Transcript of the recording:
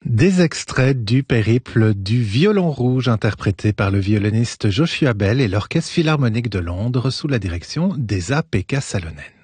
Des extraits du périple du violon rouge interprété par le violoniste Joshua Bell et l'Orchestre philharmonique de Londres sous la direction d'Esa-Pekka Salonen.